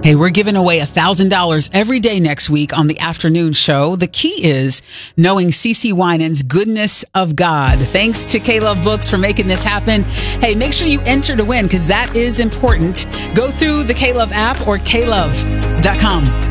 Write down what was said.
Hey, we're giving away $1,000 every day next week on the afternoon show. The key is knowing CeCe Winans' goodness of God. Thanks to K-Love Books for making this happen. Hey, make sure you enter to win because that is important. Go through the K-Love app or klove.com.